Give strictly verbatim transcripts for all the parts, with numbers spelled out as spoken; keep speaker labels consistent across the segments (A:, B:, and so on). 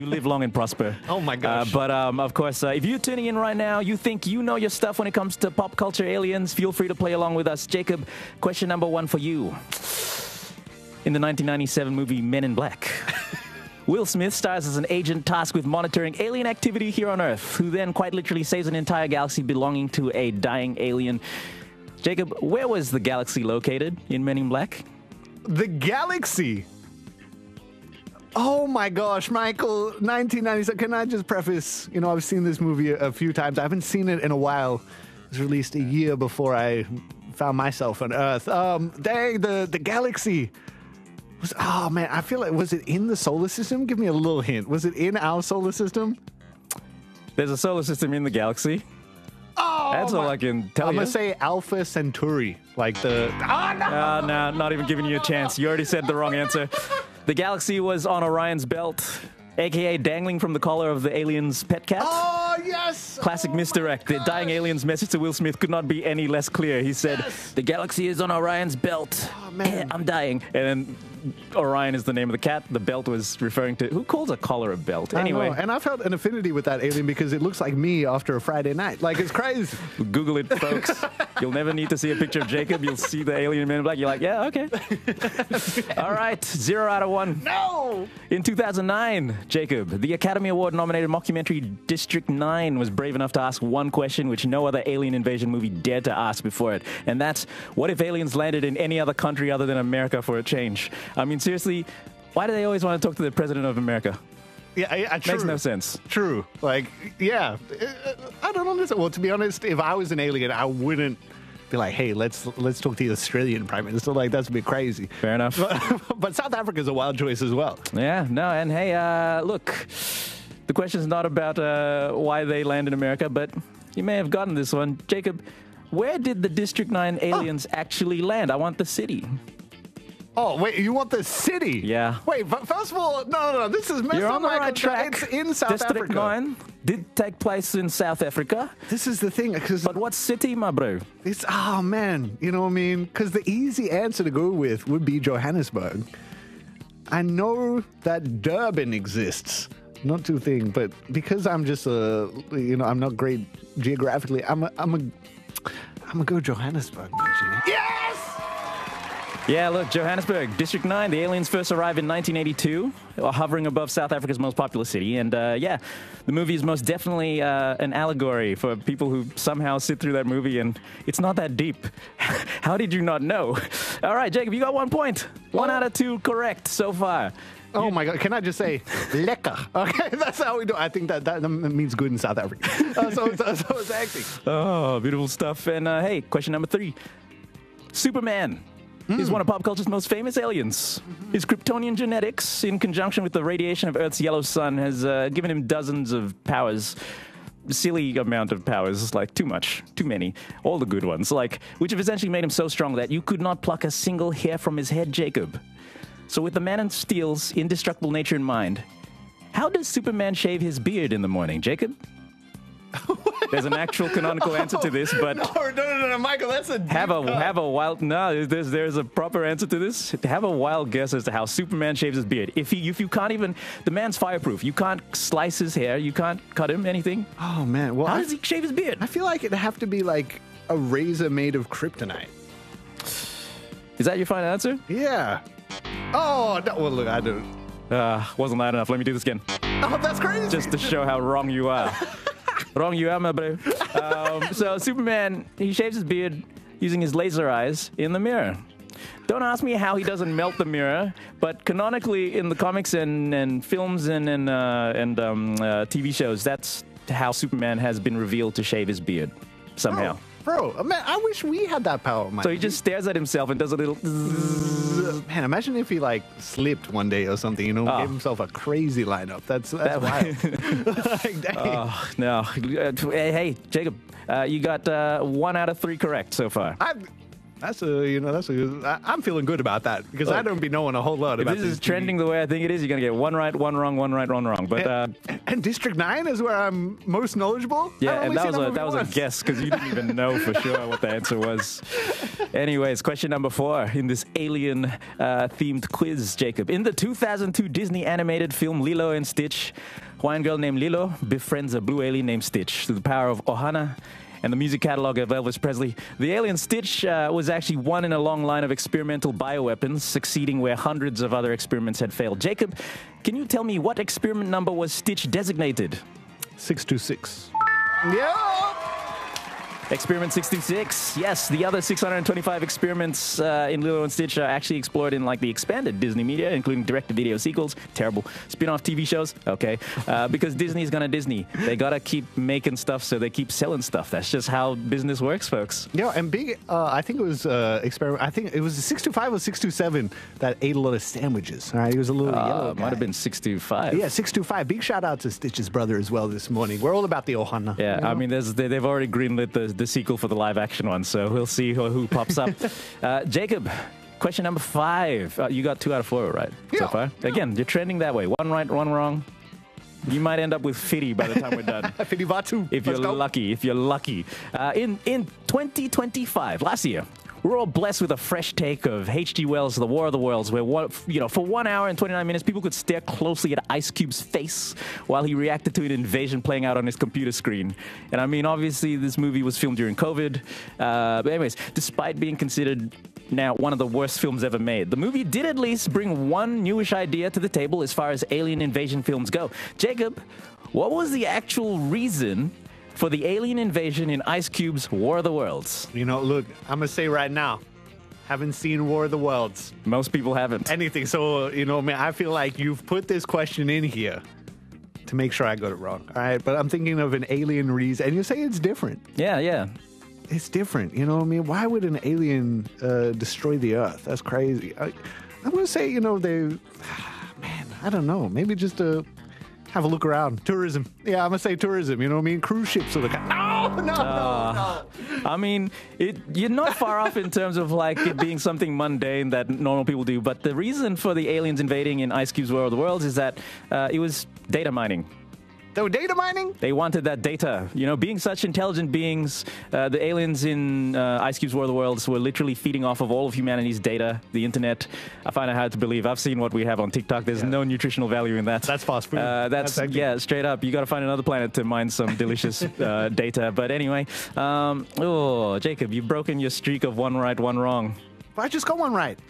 A: You live long and prosper.
B: Oh my
A: Uh,
B: gosh.
A: but um, of course, uh, if you're tuning in right now, you think you know your stuff when it comes to pop culture aliens, feel free to play along with us. Jacob, question number one for you. In the nineteen ninety-seven movie Men in Black, Will Smith stars as an agent tasked with monitoring alien activity here on Earth, who then quite literally saves an entire galaxy belonging to a dying alien. Jacob, where was the galaxy located in Men in Black?
B: The galaxy. Oh my gosh, Michael, nineteen ninety-seven. Can I just preface, you know, I've seen this movie a, a few times. I haven't seen it in a while. It was released a year before I found myself on Earth. Um, dang, the, the galaxy. Was, oh man, I feel like, was it in the solar system? Give me a little hint. Was it in our solar system?
A: There's a solar system in the galaxy.
B: Oh,
A: That's all
B: my-
A: I can tell
B: I'm
A: you.
B: going to say Alpha Centauri. Like the... Oh, no!
A: Uh, no, not even giving you a chance. You already said the wrong answer. The galaxy was on Orion's belt, a k a dangling from the collar of the alien's pet cat.
B: Oh, yes!
A: Classic
B: Oh,
A: misdirect. The dying alien's message to Will Smith could not be any less clear. He said,
B: Yes.
A: the galaxy is on Orion's belt.
B: Oh, man.
A: I'm dying. And then Orion is the name of the cat. The belt was referring to... Who calls a collar a belt?
B: I
A: Anyway,
B: know, and I felt an affinity with that alien because it looks like me after a Friday night. Like, it's crazy.
A: Google it, folks. You'll never need to see a picture of Jacob. You'll see the alien Men in Black. You're like, yeah, okay. All right, zero out of one.
B: No!
A: In two thousand nine, Jacob, the Academy Award-nominated mockumentary District nine was brave enough to ask one question which no other alien invasion movie dared to ask before it. And that's, what if aliens landed in any other country other than America for a change? I mean, seriously, why do they always want to talk to the President of America?
B: Yeah, yeah, true.
A: Makes no sense.
B: True. Like, yeah. Uh, I don't understand. Well, to be honest, if I was an alien, I wouldn't be like, hey, let's let's talk to the Australian Prime Minister. Like, that's a bit crazy.
A: Fair enough.
B: But, but South Africa's a wild choice as well.
A: Yeah, no, and hey, uh, look, the question's not about uh, why they land in America, but you may have gotten this one. Jacob, where did the District nine aliens actually land? I want the city.
B: Oh, wait, you want the city?
A: Yeah.
B: Wait, but first of all, no, no, no, this is messed
A: You're
B: up,
A: on the
B: Michael.
A: right track.
B: It's in South
A: District
B: Africa.
A: nine did take place in South Africa,
B: This is the thing, because
A: but what city, my bro?
B: it's, oh man, you know what I mean? Because the easy answer to go with would be Johannesburg. I know that Durban exists. Not too thing, but because I'm just a, you know, I'm not great geographically, I'm a, I'm a, I'm gonna go Johannesburg, my G. Yes!
A: Yeah, look, Johannesburg, District nine. The aliens first arrived in nineteen eighty-two, hovering above South Africa's most populous city. And uh, yeah, the movie is most definitely uh, an allegory for people who somehow sit through that movie and it's not that deep. How did you not know? All right, Jacob, you got one point. One
B: Oh.
A: out of two correct so far.
B: Oh my God! Can I just say lekker? Okay, that's how we do. I think that that means good in South Africa. Uh, so, so, so it's acting.
A: Oh, beautiful stuff. And uh, hey, question number three. Superman is one of pop culture's most famous aliens. His Kryptonian genetics, in conjunction with the radiation of Earth's yellow sun, has uh, given him dozens of powers. Silly amount of powers, like too much, too many, all the good ones, like, which have essentially made him so strong that you could not pluck a single hair from his head, Jacob. So with the Man of Steel's indestructible nature in mind, how does Superman shave his beard in the morning, Jacob? There's an actual canonical answer to this, but
B: No, no, no, no, Michael, that's a
A: have a
B: deep cut.
A: have a wild no. There's there's a proper answer to this. Have a wild guess as to how Superman shaves his beard. If he if you can't even the man's fireproof. You can't slice his hair. You can't cut him anything.
B: Oh man, well,
A: How
B: I,
A: does he shave his beard?
B: I feel like it'd have to be like a razor made of kryptonite.
A: Is that your final answer?
B: Yeah. Oh no, well, look, I don't.
A: Uh, wasn't loud enough. Let me do this again,
B: Oh, that's crazy.
A: just to show how wrong you are. Wrong you are, my bro. Um, so Superman, he shaves his beard using his laser eyes in the mirror. Don't ask me how he doesn't melt the mirror, but canonically in the comics and, and films and and, uh, and um, uh, T V shows, that's how Superman has been revealed to shave his beard somehow.
B: Bro, bro, man, I wish we had that power, man.
A: So he just stares at himself and does a little. zzz.
B: Man, imagine if he like slipped one day or something, you know,
A: Oh.
B: gave himself a crazy lineup. That's that's
A: That-
B: wild. Like, dang.
A: Oh, no. Uh, Hey, hey, Jacob, uh, you got uh, one out of three correct so far.
B: I, That's a, you know, that's a, I, I'm feeling good about that because I don't be knowing a whole lot
A: If
B: about
A: this
B: these
A: is trending the way I think it is, you're going to get one right, one wrong, one right, one wrong. But uh,
B: And, and District nine is where I'm most knowledgeable?
A: yeah,
B: I've
A: and
B: only
A: that
B: seen
A: was a
B: movie
A: that was a
B: once.
A: guess because you didn't even know for sure what the answer was. Anyways, question number four in this alien uh, themed quiz, Jacob. In the two thousand two Disney animated film Lilo and Stitch, Hawaiian girl named Lilo befriends a blue alien named Stitch through the power of Ohana and the music catalog of Elvis Presley. The alien Stitch uh, was actually one in a long line of experimental bioweapons, succeeding where hundreds of other experiments had failed. Jacob, can you tell me what experiment number was Stitch designated?
B: six two six. Yeah!
A: Experiment sixty-six. Yes, the other six hundred twenty-five experiments uh, in Lilo and Stitch are actually explored in like the expanded Disney media, including direct-to-video sequels, terrible spin-off T V shows. Okay, uh, because Disney's gonna Disney. They gotta keep making stuff, so they keep selling stuff. That's just how business works, folks.
B: Yeah, and big, uh, I think it was uh, experiment. I think it was a six two five or six two seven that ate a lot of sandwiches. All right, he was a little
A: Uh,
B: yellow guy.
A: might have been six two five.
B: Yeah, six two five. Big shout out to Stitch's brother as well this morning. We're all about the Ohana.
A: Yeah,
B: you know?
A: I mean, there's, they, they've already greenlit the, the sequel for the live-action one, so we'll see who, who pops up. uh, Jacob, question number five. Uh, you got two out of four right so
B: Yeah,
A: far.
B: yeah.
A: Again, you're trending that way. One right, one wrong. You might end up with Fitty by the time we're done.
B: Fidivatu.
A: If you're
B: Let's go.
A: lucky, if you're lucky. Uh, in, in twenty twenty-five, last year, we were all blessed with a fresh take of H G Wells' The War of the Worlds, where one, you know, for one hour and twenty-nine minutes, people could stare closely at Ice Cube's face while he reacted to an invasion playing out on his computer screen. And I mean, obviously, this movie was filmed during COVID. Uh, but anyways, despite being considered now one of the worst films ever made, the movie did at least bring one newish idea to the table as far as alien invasion films go. Jacob, what was the actual reason for the alien invasion in Ice Cube's War of the Worlds?
B: You know, look, I'm going to say right now, haven't seen War of the Worlds.
A: Most people haven't.
B: Anything. So, you know, man, I feel like you've put this question in here to make sure I got it wrong. All right. But I'm thinking of an alien reason. And you say it's different.
A: Yeah, yeah.
B: It's different. You know what I mean? Why would an alien uh, destroy the Earth? That's crazy. I, I'm going to say, you know, they, man, I don't know. Maybe just to have a look around. Tourism. Yeah, I'm going to say tourism. You know what I mean? Cruise ships are the kind. No, no,
A: Uh,
B: no, no.
A: I mean, it, you're not far off in terms of like it being something mundane that normal people do. But the reason for the aliens invading in Ice Cube's War of the Worlds is that uh, it was data mining.
B: They were data mining?
A: They wanted that data. You know, being such intelligent beings, uh, the aliens in uh, Ice Cube's War of the Worlds were literally feeding off of all of humanity's data, the internet. I find it hard to believe. I've seen what we have on TikTok. There's
B: Yeah.
A: no nutritional value in that.
B: That's fast food.
A: Uh, that's,
B: That's hectic.
A: yeah, straight up. You got to find another planet to mine some delicious uh, data. But anyway, um, oh, Jacob, you've broken your streak of one right, one wrong.
B: I just got one right.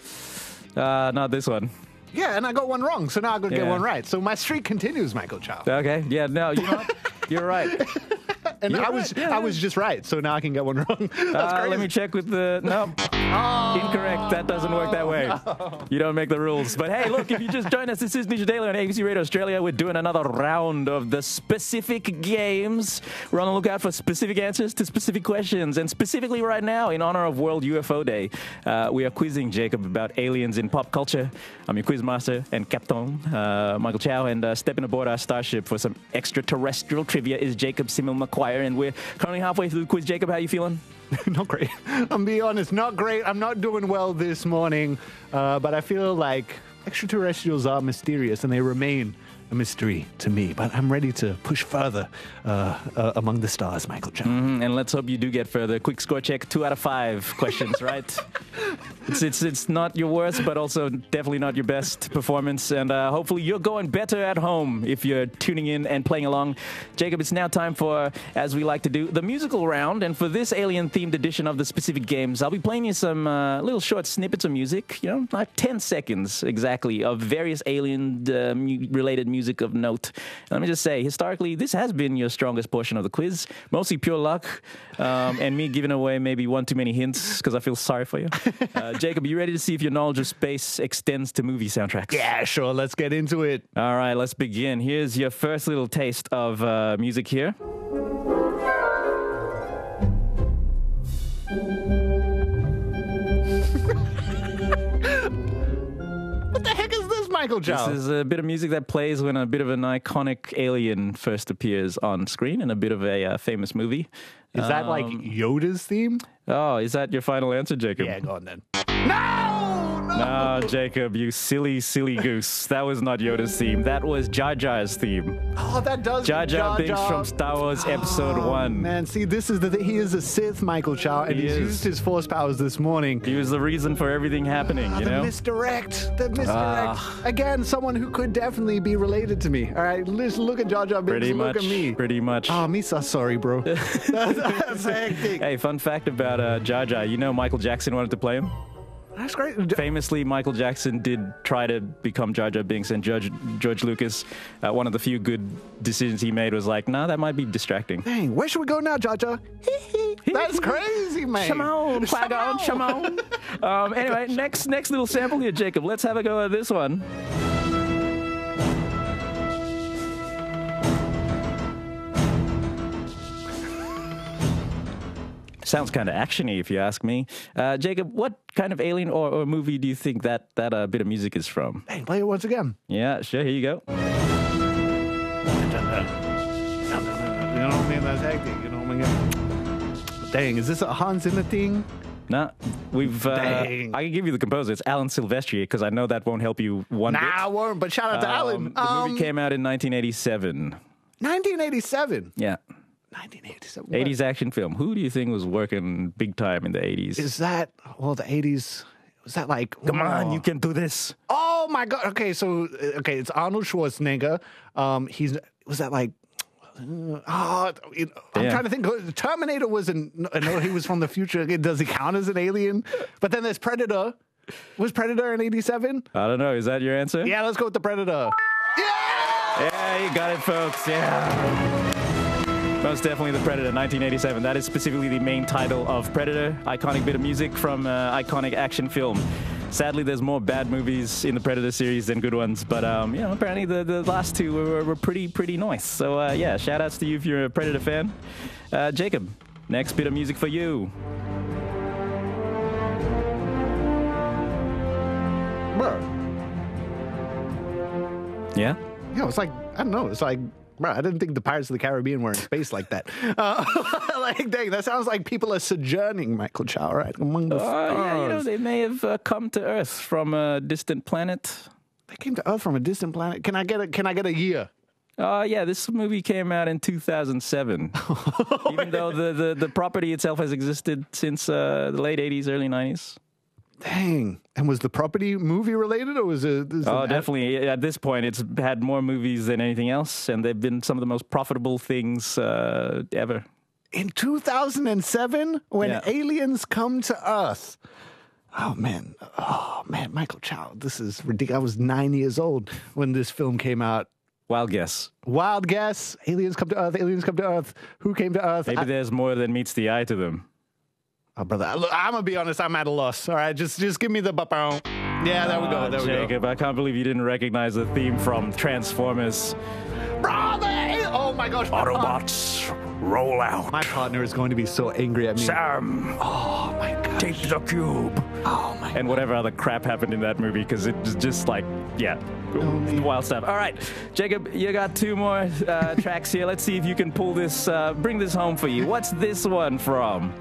A: Uh, not this one.
B: Yeah, and I got one wrong, so now I got to get
A: Yeah.
B: one right. So my streak continues, Michael Chow.
A: Okay. Yeah. No. You know what? You're right.
B: And
A: You're
B: I was
A: right, yeah,
B: I was just right, so now I can get one wrong. That's
A: Uh,
B: crazy.
A: let me check with the no. Incorrect. That doesn't work that way. You don't make the rules. But hey, look, if you just joined us, this is Nisha Daily on A B C Radio Australia. We're doing another round of the specific games. We're on the lookout for specific answers to specific questions. And specifically right now, in honor of World U F O Day, uh, we are quizzing Jacob about aliens in pop culture. I'm your quiz master and captain, uh, Michael Chow. And uh, stepping aboard our starship for some extraterrestrial trivia is Jacob Simmel McQuire. And we're currently halfway through the quiz. Jacob, how you feeling?
B: Not great. I'm being honest, not great. I'm not doing well this morning, uh, but I feel like extraterrestrials are mysterious and they remain a mystery to me. But I'm ready to push further uh, uh, among the stars, Michael Chow.
A: Mm, and let's hope you do get further. Quick score check, two out of five questions, right? It's, it's it's not your worst, but also definitely not your best performance. And uh, hopefully you're going better at home if you're tuning in and playing along. Jacob, it's now time for, as we like to do, the musical round. And for this alien-themed edition of the specific games, I'll be playing you some uh, little short snippets of music, you know, like ten seconds exactly, of various alien-related uh, music of note. And let me just say, historically, this has been your strongest portion of the quiz. Mostly pure luck, um, and me giving away maybe one too many hints because I feel sorry for you. Uh, Jacob, you ready to see if your knowledge of space extends to movie soundtracks?
B: Yeah, sure. Let's get into it.
A: All right, let's begin. Here's your first little taste of uh, music here.
B: What the heck is this, Michael Michael Chow.
A: This is a bit of music that plays when a bit of an iconic alien first appears on screen in a bit of a uh, famous movie.
B: Is that like Yoda's theme?
A: Oh, is that your final answer, Jacob?
B: Yeah, go on then. No! No!
A: No, Jacob, you silly, silly goose. That was not Yoda's theme. That was Jar Jar's theme.
B: Oh, that does.
A: Jar Jar
B: Jar
A: Binks
B: Jar.
A: from Star Wars Episode
B: Oh,
A: one.
B: Man, see, this is the thing. He is a Sith, Michael Chow, and
A: He
B: he's
A: is.
B: used his Force powers this morning.
A: He was the reason for everything happening,
B: Ah,
A: you
B: the
A: know?
B: misdirect. The misdirect.
A: Ah.
B: Again, someone who could definitely be related to me. All right, let's look at Jar Jar Binks.
A: Pretty
B: look
A: much.
B: at me.
A: Pretty much.
B: Oh, me so sorry, bro. that's, that's hectic.
A: Hey, fun fact about uh, Jar Jar. You know Michael Jackson wanted to play him?
B: That's great.
A: Famously, Michael Jackson did try to become Jar Jar Binks, and George, George Lucas, uh, one of the few good decisions he made was like, nah, that might be distracting.
B: Dang, where should we go now, Jar Jar? That's crazy, man.
A: Shimon, Qui-Gon, Shimon. Um, anyway, next next little sample here, Jacob. Let's have a go at this one. Sounds kind of actiony, if you ask me. Uh, Jacob, what kind of alien or, or movie do you think that that uh, bit of music is from?
B: Hey, play it once again.
A: Yeah, sure. Here you go.
B: You know what I mean? That's hectic. You know what I mean? Dang, is this a Hans Zimmer thing?
A: Nah, we've. Uh,
B: Dang.
A: I can give you the composer. It's Alan Silvestri, because I know that won't help you one bit.
B: Nah, I won't, but shout out to
A: Um,
B: Alan.
A: The
B: Um,
A: movie came out in nineteen eighty-seven.
B: nineteen eighty-seven.
A: Yeah,
B: nineteen eighty-seven.
A: eighties action film. Who do you think was working big time in the eighties?
B: Is that, well, the eighties, was that like...
A: Come on,
B: oh.
A: you can do this.
B: Oh, my God. Okay, so, uh, okay, it's Arnold Schwarzenegger. Um, he's, was that like... Uh, oh, you know, I'm
A: Yeah.
B: trying to think. Terminator was an... I know he was from the future. Does he count as an alien? But then there's Predator. Was Predator in eighty-seven?
A: I don't know. Is that your answer?
B: Yeah, let's go with the Predator. Yeah!
A: Yeah, you got it, folks. Yeah. Most definitely The Predator, nineteen eighty-seven. That is specifically the main title of Predator, iconic bit of music from uh, iconic action film. Sadly, there's more bad movies in the Predator series than good ones, but um, you know, apparently the, the last two were, were pretty pretty nice. So uh, yeah, shout outs to you if you're a Predator fan. Uh, Jacob, next bit of music for you.
B: Bro.
A: Yeah?
B: Yeah, it's like, I don't know. It's like, bro, I didn't think the Pirates of the Caribbean were in space like that. Uh, like, dang, that sounds like people are sojourning, Michael Chow, right? Among the
A: Uh, yeah, you know,
B: stars.
A: they may have uh, come to Earth from a distant planet.
B: They came to Earth from a distant planet. Can I get a, can I get a year?
A: Uh, yeah, this movie came out in two thousand seven. Even though the, the, the property itself has existed since uh, the late eighties, early nineties.
B: Dang. And was the property movie related or was it? is
A: Oh,
B: it-
A: definitely. At this point, it's had more movies than anything else, and they've been some of the most profitable things uh, ever.
B: In two thousand seven, when
A: Yeah.
B: aliens come to Earth. Oh, man. Oh, man. Michael Chow, this is ridiculous. I was nine years old when this film came out.
A: Wild guess.
B: Wild guess. Aliens come to Earth. Aliens come to Earth. Who came to Earth?
A: Maybe
B: I-
A: there's more than meets the eye to them.
B: Oh, brother, I- look, I'm gonna be honest. I'm at a loss. All right, just just give me the ba-bow. Yeah, there we go.
A: Ah,
B: There we go.
A: Jacob, I can't believe you didn't recognize the theme from Transformers.
B: Brother! Oh my gosh, my,
A: Autobots, roll out.
B: my partner is going to be so angry at me.
A: Sam,
B: Oh my god.
A: take the cube.
B: Oh my.
A: And whatever other crap happened in that movie, because it was just like, yeah, wild stuff. All right, Jacob, you got two more uh, tracks here. Let's see if you can pull this, uh, bring this home for you. What's this one from?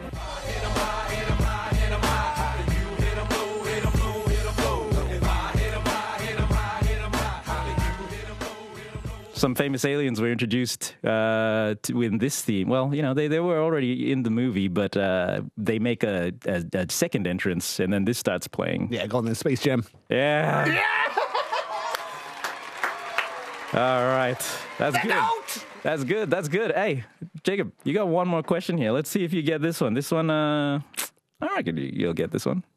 A: Some famous aliens were introduced uh, to, in this theme. Well, you know, they, they were already in the movie, but uh, they make a, a, a second entrance, and then this starts playing.
B: Yeah, Golden Space Jam.
A: Yeah. All right. That's good.
B: out!
A: That's good. That's good. Hey, Jacob, you got one more question here. Let's see if you get this one. This one, uh, I reckon you- you'll get this one.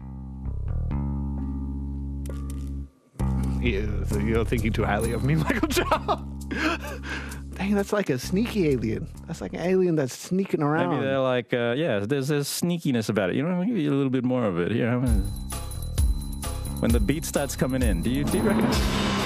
B: Yeah, so you're thinking too highly of me, Michael Chow. Dang, that's like a sneaky alien. That's like an alien that's sneaking around.
A: Maybe they're like, uh, yeah, there's a sneakiness about it. You know, I'll give you a little bit more of it. Here, I'm gonna- when the beat starts coming in, do you do you recognize?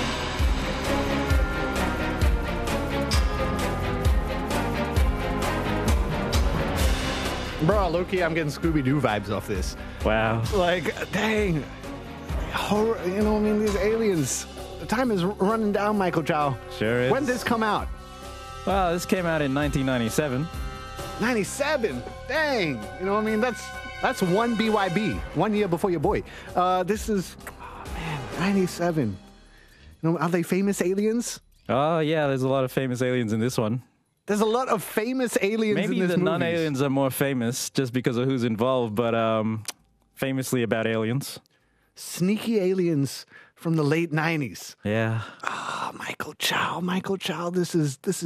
B: Bro, Loki, I'm getting Scooby-Doo vibes off this.
A: Wow.
B: Like, dang. Horror, you know what I mean? These aliens. The time is r- running down, Michael Chow.
A: Sure is.
B: When did this come out?
A: Well, this came out in nineteen ninety-seven.
B: ninety-seven. Dang. You know what I mean? That's that's one B Y B. One year before your boy. Uh, this is, oh man, ninety-seven. You know, are they famous aliens?
A: Oh, yeah, there's a lot of famous aliens in this one.
B: There's a lot of famous aliens
A: Maybe
B: in this
A: the
B: movie.
A: non-aliens are more famous just because of who's involved, but um, famously about aliens.
B: Sneaky aliens from the late nineties.
A: Yeah.
B: Oh, Michael Chow, Michael Chow. This is this is